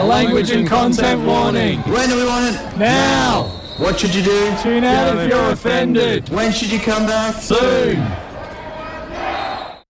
A language and content warning. When do we want it? Now. What should you do? Tune out if you're offended. When should you come back? Soon.